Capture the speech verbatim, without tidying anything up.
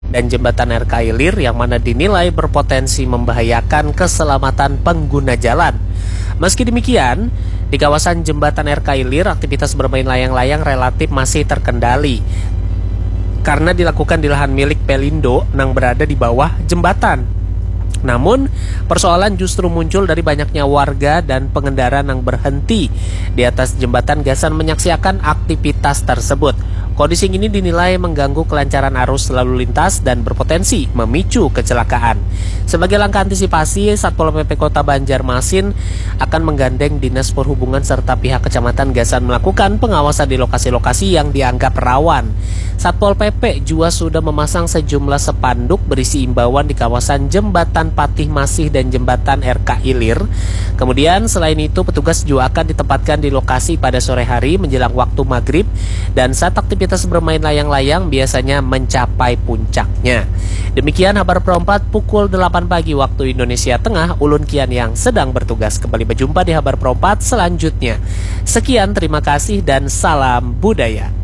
dan jembatan R K Ilir yang mana dinilai berpotensi membahayakan keselamatan pengguna jalan. Meski demikian, di kawasan jembatan R K Ilir aktivitas bermain layang-layang relatif masih terkendali karena dilakukan di lahan milik Pelindo yang berada di bawah jembatan. Namun, persoalan justru muncul dari banyaknya warga dan pengendara yang berhenti di atas jembatan Gasan menyaksikan aktivitas tersebut. Kondisi ini dinilai mengganggu kelancaran arus lalu lintas dan berpotensi memicu kecelakaan. Sebagai langkah antisipasi, Satpol P P Kota Banjarmasin akan menggandeng Dinas Perhubungan serta pihak Kecamatan Gasan melakukan pengawasan di lokasi-lokasi yang dianggap rawan. Satpol P P juga sudah memasang sejumlah spanduk berisi imbauan di kawasan Jembatan Patih Masih dan Jembatan R K Ilir. Kemudian selain itu petugas juga akan ditempatkan di lokasi pada sore hari menjelang waktu maghrib dan saat aktivitas bermain layang-layang biasanya mencapai puncaknya. Demikian kabar perempat pukul delapan pagi waktu Indonesia Tengah. Ulun Kian yang sedang bertugas kembali berjumpa di kabar perempat selanjutnya. Sekian, terima kasih dan salam budaya.